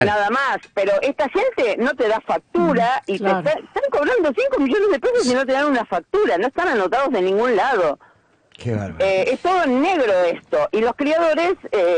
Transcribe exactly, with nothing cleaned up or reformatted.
Nada más, pero esta gente no te da factura y Claro. te está- están cobrando cinco millones de pesos y no te dan una factura, no están anotados de ningún lado. Qué bárbaro. Eh, es todo en negro esto, y los criadores... Eh,